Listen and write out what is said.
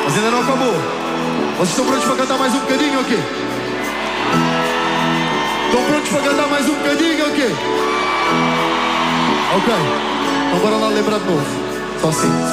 Mas ainda não acabou. Vocês estão prontos para cantar mais um bocadinho ou quê? Estão prontos para cantar mais um bocadinho ou quê? Ok. Então bora lá lembrar de novo. Só assim.